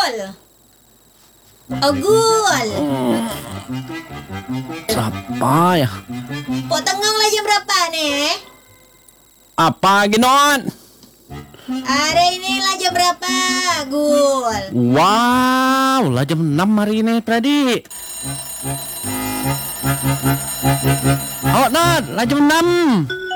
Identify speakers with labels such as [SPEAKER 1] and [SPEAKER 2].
[SPEAKER 1] Gul. Oh, Gul.
[SPEAKER 2] Siapa ya?
[SPEAKER 1] Po tengong lah jam berapa nih?
[SPEAKER 2] Apa Ginon?
[SPEAKER 1] Ada ini lah jam berapa, Gul?
[SPEAKER 2] Wow, lah jam 6 hari ini, Pradi. Oh, Nat, lah jam 6.